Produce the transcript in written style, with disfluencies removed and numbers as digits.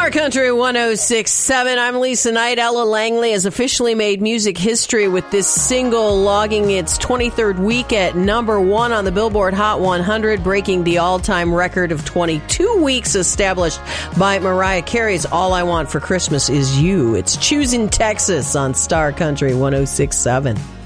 Star Country 106.7. I'm Lisa Knight. Ella Langley has officially made music history with this single logging its 23rd week at number 1 on the Billboard Hot 100, breaking the all-time record of 22 weeks established by Mariah Carey's All I Want for Christmas Is You. It's Choosing Texas on Star Country 106.7.